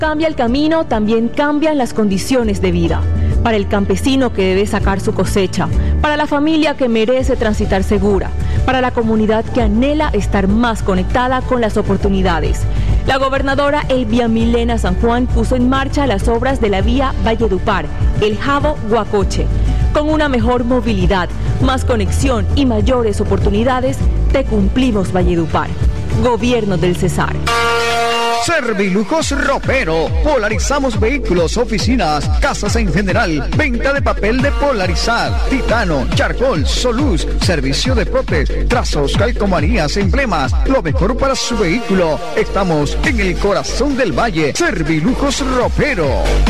Cambia el camino, también cambian las condiciones de vida. Para el campesino que debe sacar su cosecha, para la familia que merece transitar segura, para la comunidad que anhela estar más conectada con las oportunidades. La gobernadora Elvia Milena San Juan puso en marcha las obras de la vía Valledupar, El Jabo-Guacoche. Con una mejor movilidad, más conexión y mayores oportunidades, te cumplimos Valledupar. Gobierno del Cesar. Servilujos Ropero. Polarizamos vehículos, oficinas, casas en general. Venta de papel de polarizar, titano, charcoal, soluz, servicio de potes, trazos, calcomanías, emblemas. Lo mejor para su vehículo. Estamos en el corazón del valle. Servilujos Ropero.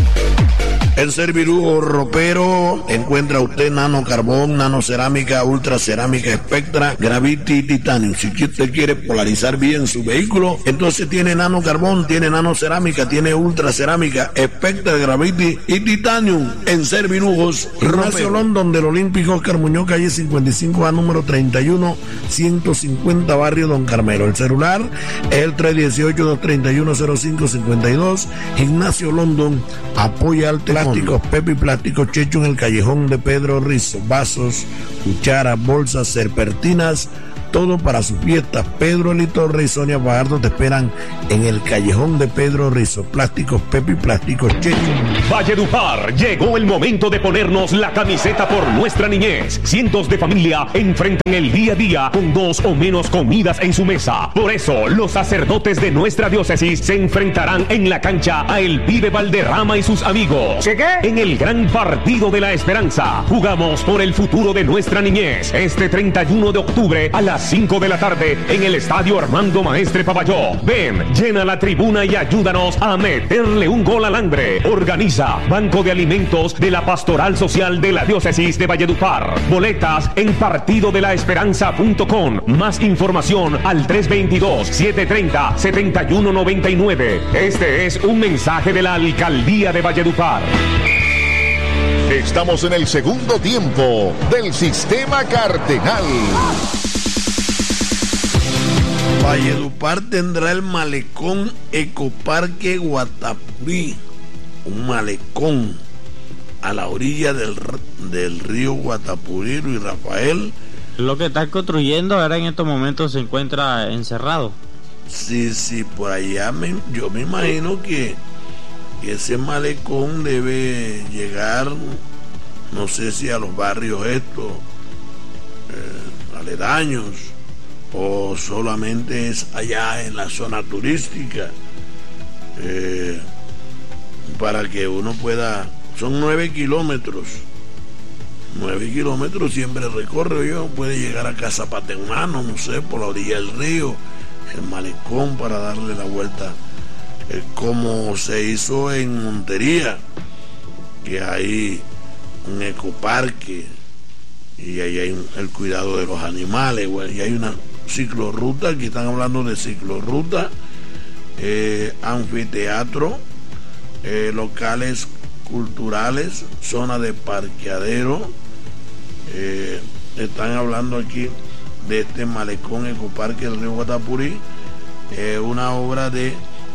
En Servilujo Ropero encuentra usted nano carbón, nano cerámica, ultra cerámica, Spectra, Gravity y Titanium. Si usted quiere polarizar bien su vehículo, entonces tiene nano carbón, tiene nano cerámica, tiene ultra cerámica, Spectra, Gravity y Titanium en Servilujos Ropero. Ignacio London del Olímpico Oscar Muñoz, calle 55A, número 31, 150, barrio Don Carmelo. El celular es el 318-231-0552. Ignacio London apoya al teléfono. Plásticos Pepe y Plásticos Checho en el callejón de Pedro Rizo. Vasos, cucharas, bolsas, serpentinas, todo para sus fiestas. Pedro Eli Torre y Sonia Fajardo te esperan en el callejón de Pedro Rizo. Plásticos Pepe y Plásticos Checho. Valledupar, llegó el momento de ponernos la camiseta por nuestra niñez. Cientos de familias enfrentan el día a día con 2 o menos comidas en su mesa. Por eso, los sacerdotes de nuestra diócesis se enfrentarán en la cancha a Elvide Valderrama y sus amigos. ¿Qué? En el gran partido de la esperanza. Jugamos por el futuro de nuestra niñez. Este 31 de octubre a las 5 de la tarde en el Estadio Armando Maestre Pavalló. Ven, llena la tribuna y ayúdanos a meterle un gol al hambre. Organiza Banco de Alimentos de la Pastoral Social de la Diócesis de Valledupar. Boletas en partidodelaesperanza.com. Más información al 322-730-7199. Este es un mensaje de la Alcaldía de Valledupar. Estamos en el segundo tiempo del Sistema Cardenal. Valledupar tendrá el malecón Ecoparque Guatapurí, un malecón a la orilla del río Guatapurí y Rafael. Lo que está construyendo ahora en estos momentos se encuentra encerrado. Sí, por allá yo me imagino que ese malecón debe llegar, no sé si a los barrios estos aledaños, o solamente es allá en la zona turística, para que uno pueda. Son 9 kilómetros siempre recorre yo, puede llegar a Casa Patemano, no sé, por la orilla del río, el malecón, para darle la vuelta, como se hizo en Montería, que hay un ecoparque y ahí hay el cuidado de los animales, y hay una ciclorruta, aquí están hablando de ciclorruta, anfiteatro, locales culturales, zona de parqueadero, están hablando aquí de este malecón ecoparque del río Guatapurí, una obra de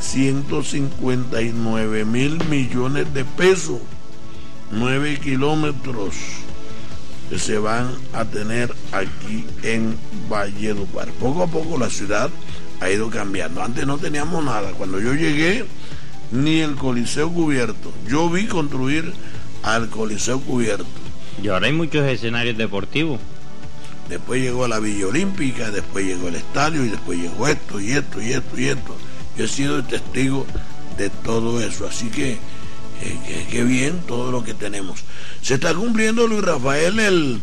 159 mil millones de pesos, 9 kilómetros que se van a tener aquí en Valledupar. Poco a poco la ciudad ha ido cambiando. Antes no teníamos nada. Cuando yo llegué, ni el Coliseo cubierto. Yo vi construir al Coliseo cubierto. Y ahora hay muchos escenarios deportivos. Después llegó la Villa Olímpica, después llegó el estadio, y después llegó esto y esto y esto y esto. Yo he sido el testigo de todo eso. Así que qué bien todo lo que tenemos. Se está cumpliendo, Luis Rafael,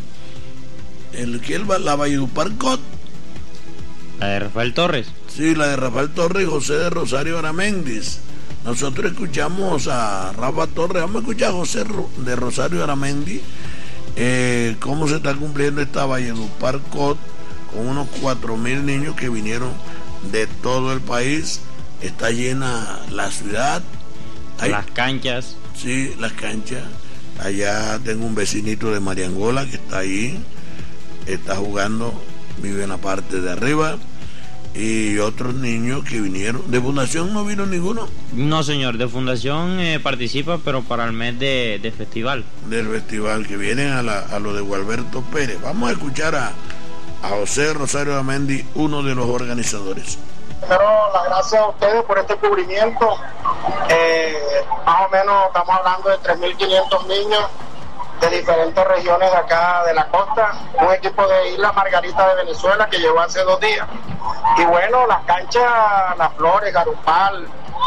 la Valledupar Cot. ¿La de Rafael Torres? Sí, la de Rafael Torres y José de Rosario Aramendi. Nosotros escuchamos a Rafa Torres, vamos a escuchar a José de Rosario Aramendi, cómo se está cumpliendo esta Valledupar Cot con unos 4,000 niños que vinieron de todo el país. Está llena la ciudad. Las canchas. Sí, las canchas. Allá tengo un vecinito de Mariangola que está ahí, está jugando, vive en la parte de arriba. y otros niños que vinieron. ¿De fundación no vino ninguno? No, señor, de fundación participa, pero para el mes de festival. Del festival, que vienen a lo de Gualberto Pérez. Vamos a escuchar a José Rosario Amendi, uno de los organizadores. Primero, las gracias a ustedes por este cubrimiento. Más o menos estamos hablando de 3.500 niños de diferentes regiones de acá de la costa. Un equipo de Isla Margarita de Venezuela que llegó hace 2 días. Y bueno, las canchas, Las Flores, Garupal,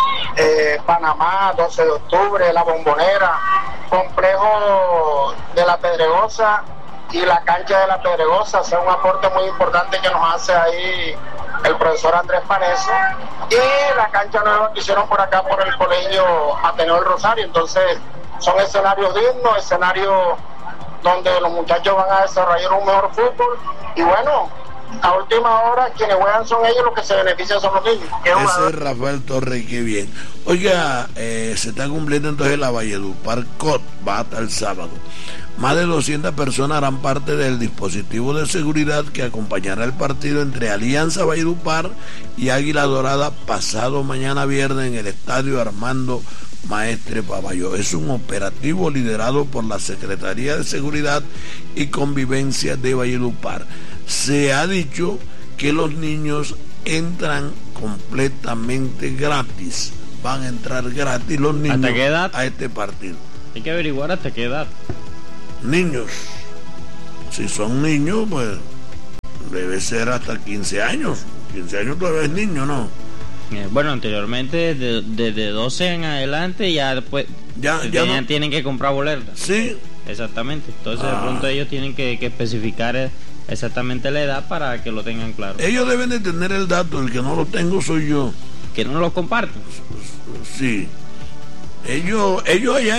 Panamá, 12 de octubre, La Bombonera, Complejo de La Pedregosa y la cancha de La Pedregosa. Es un aporte muy importante que nos hace ahí el profesor Andrés Paneso, y la cancha nueva que hicieron por acá por el colegio Ateneo del Rosario. Entonces son escenarios dignos, escenarios donde los muchachos van a desarrollar un mejor fútbol, y bueno, a última hora quienes juegan son ellos, los que se benefician son los niños. Ese es Rafael Torres, qué bien. Oiga, se está cumpliendo entonces la Valledupar COT, va hasta el sábado. Más de 200 personas harán parte del dispositivo de seguridad que acompañará el partido entre Alianza Valledupar y Águila Dorada pasado mañana viernes en el estadio Armando Maestre Pavalló. Es un operativo liderado por la Secretaría de Seguridad y Convivencia de Valledupar. Se ha dicho que los niños entran completamente gratis. Van a entrar gratis los niños. ¿Hasta qué edad? A este partido. Hay que averiguar hasta qué edad. Niños, si son niños, pues debe ser hasta 15 años. 15 años todavía es niño, ¿no? Bueno, anteriormente desde 12 en adelante ya después ya no tienen que comprar boleta. Sí. Exactamente. Entonces de pronto ellos tienen que especificar exactamente la edad para que lo tengan claro. Ellos deben de tener el dato, el que no lo tengo soy yo. ¿Que no lo comparten? Sí. Ellos allá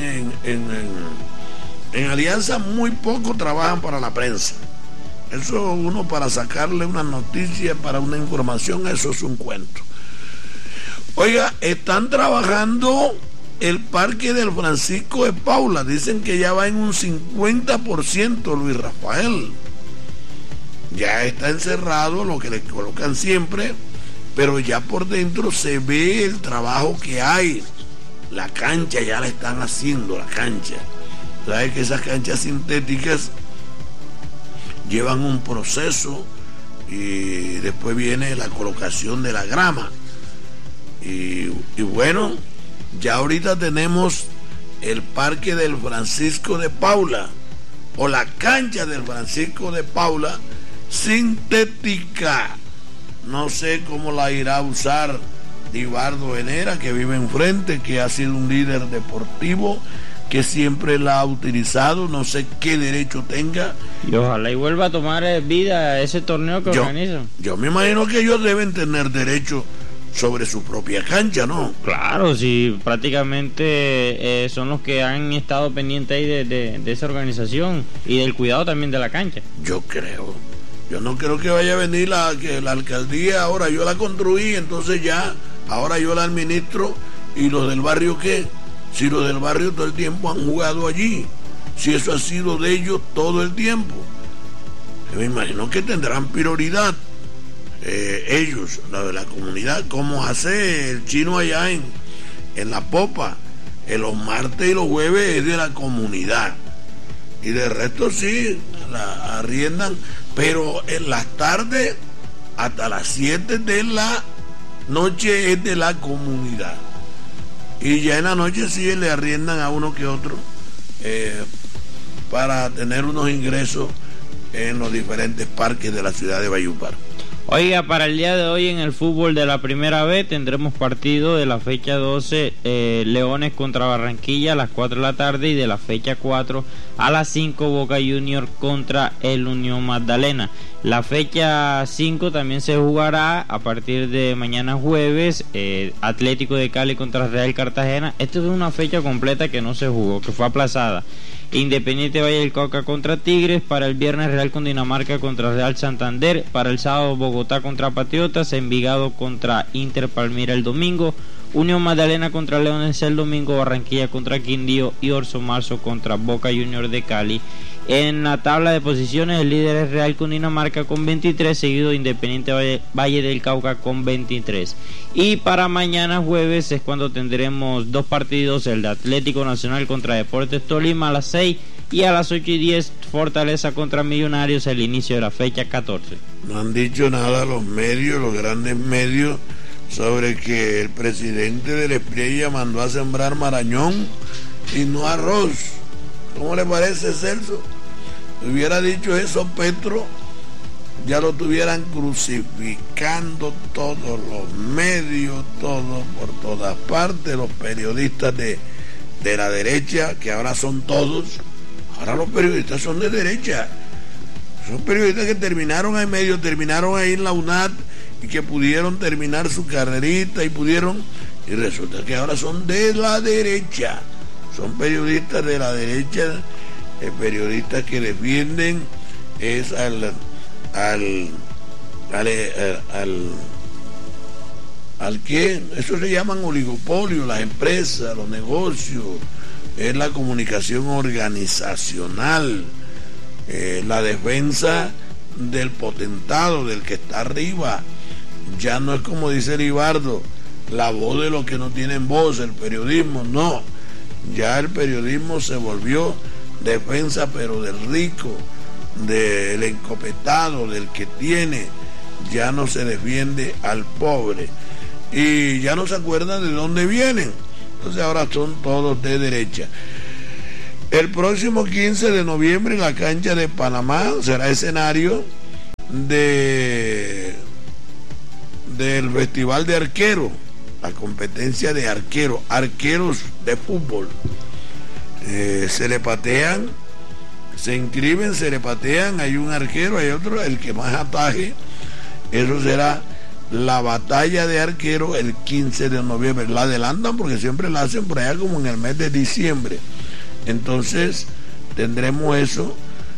en Alianza muy poco trabajan para la prensa. Eso uno para sacarle una noticia, para una información, eso es un cuento. Oiga, están trabajando el Parque del Francisco de Paula. Dicen que ya va en un 50%, Luis Rafael. Ya está encerrado lo que le colocan siempre, pero ya por dentro se ve el trabajo que hay. La cancha ya la están haciendo, la cancha. ¿Sabes que esas canchas sintéticas llevan un proceso y después viene la colocación de la grama? Y bueno, ya ahorita tenemos el Parque del Francisco de Paula, o la cancha del Francisco de Paula sintética. No sé cómo la irá a usar Dibardo Venera, que vive enfrente, que ha sido un líder deportivo, que siempre la ha utilizado, no sé qué derecho tenga. Y ojalá y vuelva a tomar vida ese torneo que organizan. Yo me imagino que ellos deben tener derecho sobre su propia cancha, ¿no? Claro, sí, prácticamente son los que han estado pendientes ahí de esa organización y del cuidado también de la cancha. Yo no creo que vaya a venir la alcaldía, ahora yo la construí, entonces ya, ahora yo la administro, y los del barrio, ¿qué? Si los del barrio todo el tiempo han jugado allí, si eso ha sido de ellos todo el tiempo, me imagino que tendrán prioridad ellos, la de la comunidad, como hace el chino allá en La Popa. Los martes y los jueves es de la comunidad, y de resto sí, la arriendan, pero en las tardes hasta las 7 de la noche es de la comunidad. Y ya en la noche sí le arriendan a uno que otro para tener unos ingresos en los diferentes parques de la ciudad de Valledupar. Oiga, para el día de hoy en el fútbol de la primera B tendremos partido de la fecha 12, Leones contra Barranquilla a las 4 de la tarde, y de la fecha 4 a las 5, Boca Junior contra el Unión Magdalena. La fecha 5 también se jugará a partir de mañana jueves, Atlético de Cali contra Real Cartagena. Esta es una fecha completa que no se jugó, que fue aplazada. Independiente Valle del Cauca contra Tigres, para el viernes Real Cundinamarca contra Real Santander, para el sábado Bogotá contra Patriotas, Envigado contra Inter Palmira el domingo, Unión Magdalena contra Leones el domingo, Barranquilla contra Quindío y Orso Marzo contra Boca Junior de Cali En la tabla de posiciones el líder es Real Cundinamarca con 23, seguido de Independiente Valle del Cauca con 23. Y para mañana jueves es cuando tendremos dos partidos, el de Atlético Nacional contra Deportes Tolima a las 6 y a las 8:10 Fortaleza contra Millonarios, el inicio de la fecha 14. No han dicho nada los medios, los grandes medios, sobre que el presidente de la Espriella mandó a sembrar marañón y no arroz. ¿Cómo le parece, Celso? Si hubiera dicho eso Petro, ya lo estuvieran crucificando todos los medios, todos por todas partes, los periodistas de la derecha, que ahora son todos. Ahora los periodistas son de derecha. Son periodistas que terminaron ahí medio, terminaron ahí en la UNAD y que pudieron terminar su carrerita y resulta que ahora son de la derecha. Son periodistas de la derecha, periodistas que defienden es al que eso se llaman oligopolio, las empresas, los negocios, es la comunicación organizacional, la defensa del potentado, del que está arriba. Ya no es como dice Libardo, la voz de los que no tienen voz, el periodismo, no. Ya el periodismo se volvió defensa, pero del rico, del encopetado, del que tiene. Ya no se defiende al pobre. Y ya no se acuerdan de dónde vienen. Entonces ahora son todos de derecha. El próximo 15 de noviembre en la cancha de Panamá será escenario del Festival de Arqueros, la competencia de arqueros de fútbol. Se le patean, se inscriben, se le patean, hay un arquero, hay otro, el que más ataje. Eso será la batalla de arquero el 15 de noviembre. La adelantan porque siempre la hacen por allá como en el mes de diciembre. Entonces tendremos eso,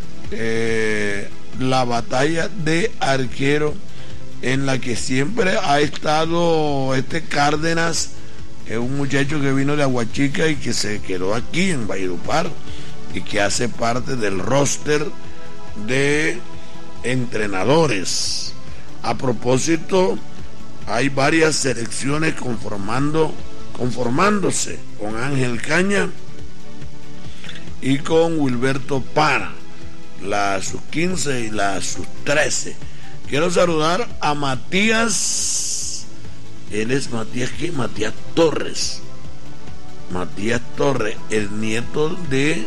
la batalla de arquero, en la que siempre ha estado Cárdenas, que es un muchacho que vino de Aguachica y que se quedó aquí en Valledupar y que hace parte del roster de entrenadores. A propósito, hay varias selecciones conformándose con Ángel Caña y con Wilberto Para, la sub-15 y la sub-13. Quiero saludar a Matías. Él es Matías, ¿qué? Matías Torres. Matías Torres, el nieto de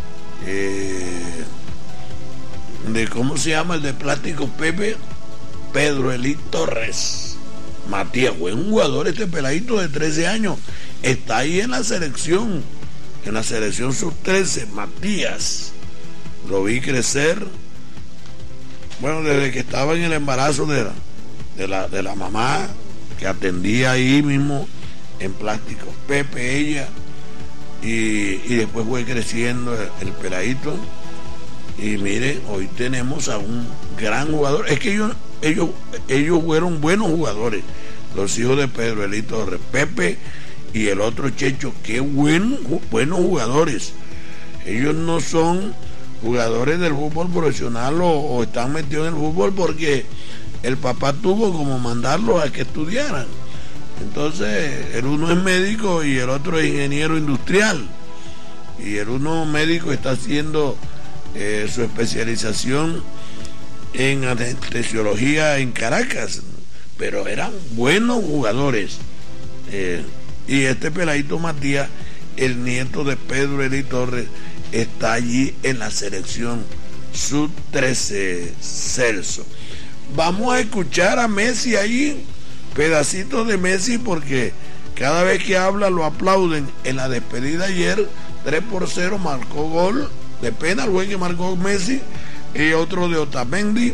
¿cómo se llama? El de Plástico Pepe, Pedro Elí Torres. Matías, buen jugador, este peladito de 13 años. Está ahí en la selección sub-13. Matías, lo vi crecer. Bueno, desde que estaba en el embarazo de la mamá, que atendía ahí mismo en Plástico Pepe, ella, y después fue creciendo el peladito. Y mire, hoy tenemos a un gran jugador. Es que ellos fueron buenos jugadores, los hijos de Pedro Elí Torres, Pepe y el otro Checho, qué buenos jugadores. Ellos no son jugadores del fútbol profesional o están metidos en el fútbol porque el papá tuvo como mandarlos a que estudiaran. Entonces el uno es médico y el otro es ingeniero industrial, y el uno médico está haciendo su especialización en anestesiología en Caracas, pero eran buenos jugadores. Y este peladito Matías, el nieto de Pedro Elí Torres, está allí en la selección sub-13, Celso. Vamos a escuchar a Messi ahí, pedacitos de Messi, porque cada vez que habla lo aplauden. En la despedida ayer, 3-0 marcó gol de penal, fue que marcó Messi, y otro de Otamendi.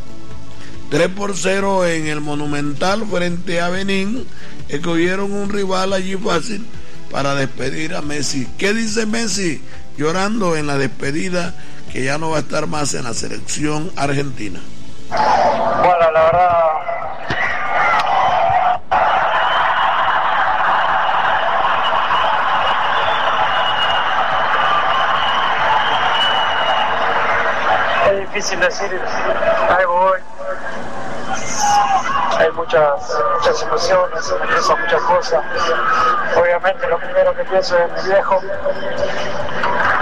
3-0 en el Monumental frente a Benín. Escogieron un rival allí fácil para despedir a Messi. ¿Qué dice Messi? Llorando en la despedida, que ya no va a estar más en la selección argentina. Bueno, la verdad, difícil decir algo hoy. Hay muchas emociones, muchas cosas. Obviamente lo primero que pienso es mi viejo,